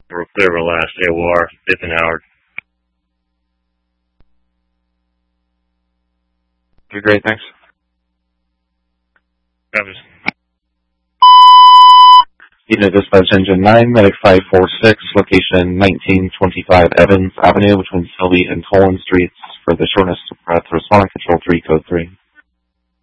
We're clear of our last AOR, 5th and Howard. Okay, great, thanks. Travis. Unit Dispatch Engine 9, Medic 546, location 1925 Evans Avenue between Sylvie and Tolan Streets for the shortness of breath. Responding Control 3, Code 3.